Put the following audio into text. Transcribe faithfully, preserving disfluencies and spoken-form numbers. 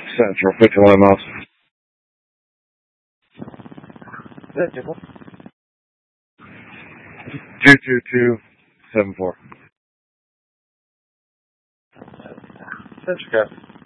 Central, fifty-one miles. Is that Jibble? two two two seven four. Central,